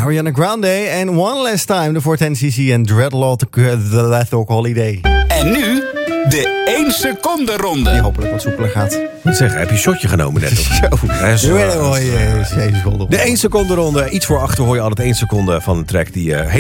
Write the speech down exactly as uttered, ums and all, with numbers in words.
Ariana Grande en One Last Time. De four ten C C en Dreadlock The Lethal Holiday. En nu de één seconde ronde. Die hopelijk wat soepeler gaat. Ik moet zeggen, heb je een shotje genomen net? Of? Zo. Ja, zo. De één seconde. De één seconde ronde. Iets voor achter hoor je altijd één seconde van een track die... Uh,